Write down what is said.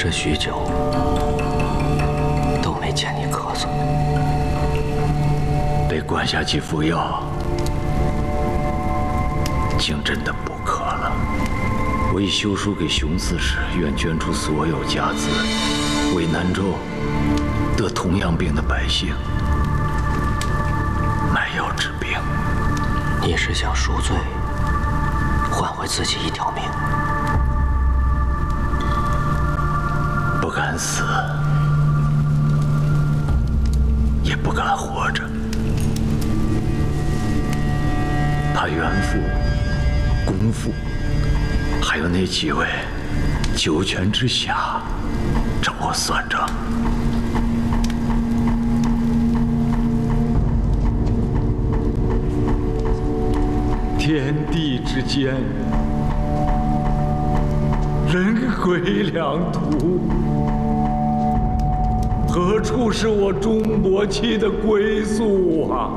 这许久都没见你咳嗽， 得灌下几副药，竟真的不渴了。我已修书给熊刺史，愿捐出所有家资，为南州得同样病的百姓买药治病。 你是想赎罪，换回自己一条命？ 不敢死，也不敢活着，怕袁父、公父，还有那几位九泉之下找我算账。天地之间，人归两途，何处是我钟伯期的归宿啊？